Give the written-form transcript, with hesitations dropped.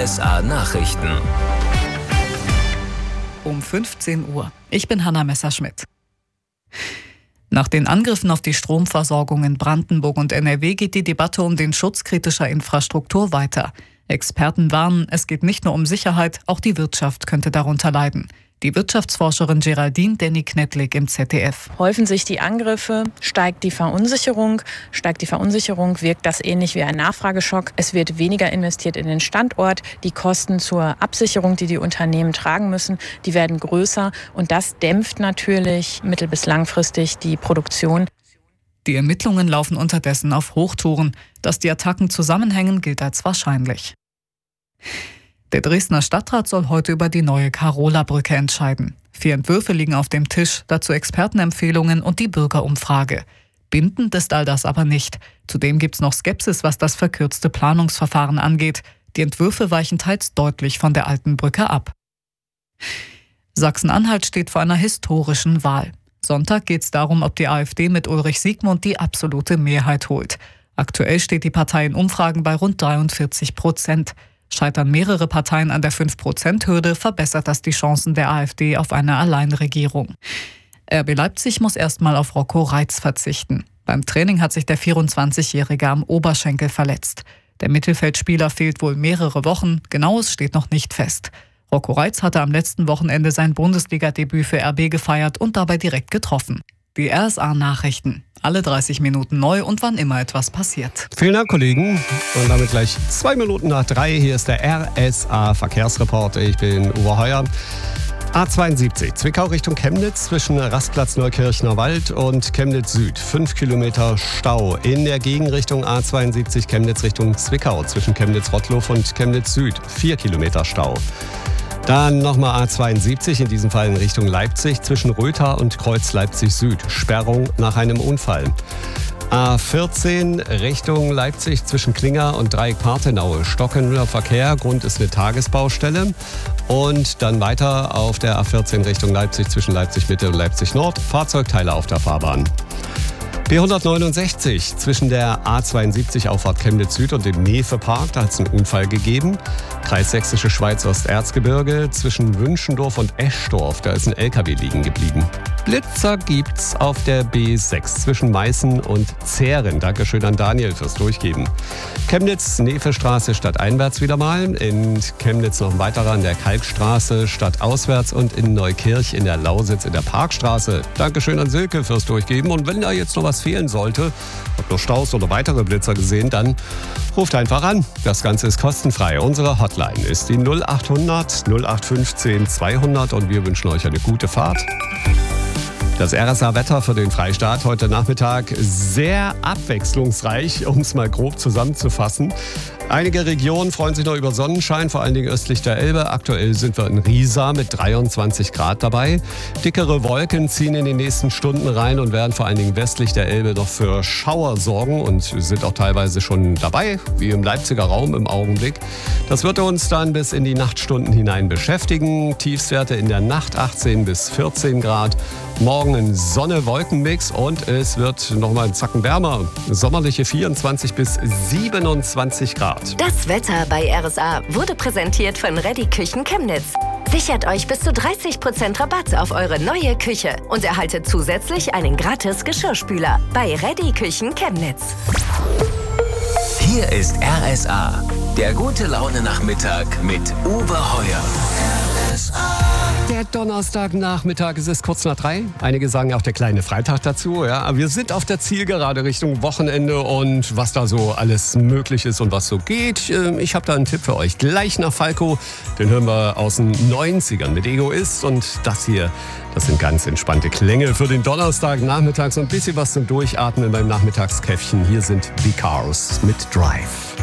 RSA Nachrichten. Um 15 Uhr. Ich bin Hanna Messerschmidt. Nach den Angriffen auf die Stromversorgung in Brandenburg und NRW geht die Debatte um den Schutz kritischer Infrastruktur weiter. Experten warnen, es geht nicht nur um Sicherheit, auch die Wirtschaft könnte darunter leiden. Die Wirtschaftsforscherin Geraldine Denny-Knetlik im ZDF. Häufen sich die Angriffe, steigt die Verunsicherung. Wirkt das ähnlich wie ein Nachfrageschock. Es wird weniger investiert in den Standort. Die Kosten zur Absicherung, die die Unternehmen tragen müssen, die werden größer. Und das dämpft natürlich mittel- bis langfristig die Produktion. Die Ermittlungen laufen unterdessen auf Hochtouren. Dass die Attacken zusammenhängen, gilt als wahrscheinlich. Der Dresdner Stadtrat soll heute über die neue Karola-Brücke entscheiden. 4 Entwürfe liegen auf dem Tisch, dazu Expertenempfehlungen und die Bürgerumfrage. Bindend ist all das aber nicht. Zudem gibt es noch Skepsis, was das verkürzte Planungsverfahren angeht. Die Entwürfe weichen teils deutlich von der alten Brücke ab. Sachsen-Anhalt steht vor einer historischen Wahl. Sonntag geht es darum, ob die AfD mit Ulrich Siegmund die absolute Mehrheit holt. Aktuell steht die Partei in Umfragen bei rund 43%. Scheitern mehrere Parteien an der 5%-Hürde, verbessert das die Chancen der AfD auf eine Alleinregierung. RB Leipzig muss erstmal auf Rocco Reitz verzichten. Beim Training hat sich der 24-Jährige am Oberschenkel verletzt. Der Mittelfeldspieler fehlt wohl mehrere Wochen, Genaues steht noch nicht fest. Rocco Reitz hatte am letzten Wochenende sein Bundesliga-Debüt für RB gefeiert und dabei direkt getroffen. Die RSA-Nachrichten. Alle 30 Minuten neu und wann immer etwas passiert. Vielen Dank, Kollegen. Und damit gleich 2 Minuten nach 3. Hier ist der RSA-Verkehrsreport. Ich bin Uwe Heuer. A72, Zwickau Richtung Chemnitz zwischen Rastplatz Neukirchner Wald und Chemnitz Süd. 5 Kilometer Stau. In der Gegenrichtung A72 Chemnitz Richtung Zwickau zwischen Chemnitz-Rottloff und Chemnitz Süd. 4 Kilometer Stau. Dann nochmal A72, in diesem Fall in Richtung Leipzig, zwischen Rötha und Kreuz Leipzig Süd. Sperrung nach einem Unfall. A14 Richtung Leipzig zwischen Klinger und Dreieck-Parthenaue. Stockender Verkehr, Grund ist eine Tagesbaustelle. Und dann weiter auf der A14 Richtung Leipzig zwischen Leipzig Mitte und Leipzig Nord. Fahrzeugteile auf der Fahrbahn. B169 zwischen der A72 Auffahrt Chemnitz Süd und dem Nefe-Park, da hat es einen Unfall gegeben. Kreis Sächsische Schweiz Osterzgebirge zwischen Wünschendorf und Eschdorf, da ist ein LKW liegen geblieben. Blitzer gibt's auf der B6 zwischen Meißen und Zähren. Dankeschön an Daniel fürs Durchgeben. Chemnitz, Nefe-Straße stadteinwärts wieder mal. In Chemnitz noch ein weiterer an der Kalkstraße stadtauswärts und in Neukirch in der Lausitz in der Parkstraße. Dankeschön an Silke fürs Durchgeben. Und wenn da jetzt noch was fehlen sollte, habt noch Staus oder weitere Blitzer gesehen, dann ruft einfach an. Das Ganze ist kostenfrei. Unsere Hotline ist die 0800 0815 200 und wir wünschen euch eine gute Fahrt. Das RSA-Wetter für den Freistaat heute Nachmittag sehr abwechslungsreich, um es mal grob zusammenzufassen. Einige Regionen freuen sich noch über Sonnenschein, vor allen Dingen östlich der Elbe. Aktuell sind wir in Riesa mit 23 Grad dabei. Dickere Wolken ziehen in den nächsten Stunden rein und werden vor allen Dingen westlich der Elbe noch für Schauer sorgen und sind auch teilweise schon dabei, wie im Leipziger Raum im Augenblick. Das wird uns dann bis in die Nachtstunden hinein beschäftigen. Tiefstwerte in der Nacht 18 bis 14 Grad. Morgen ein Sonne-Wolken-Mix und es wird nochmal einen Zacken wärmer. Sommerliche 24 bis 27 Grad. Das Wetter bei RSA wurde präsentiert von Reddy Küchen Chemnitz. Sichert euch bis zu 30% Rabatt auf eure neue Küche und erhaltet zusätzlich einen gratis Geschirrspüler bei Reddy Küchen Chemnitz. Hier ist RSA, der gute Laune-Nachmittag mit Uwe Heuer. Der Donnerstagnachmittag, es ist kurz nach 3. Einige sagen auch der kleine Freitag dazu. Ja. Aber wir sind auf der Zielgerade Richtung Wochenende und was da so alles möglich ist und was so geht. Ich habe da einen Tipp für euch. Gleich nach Falco, den hören wir aus den 90ern mit Egoist. Und das hier, das sind ganz entspannte Klänge für den Donnerstagnachmittag. So ein bisschen was zum Durchatmen beim Nachmittagskäffchen. Hier sind The Cars mit Drive.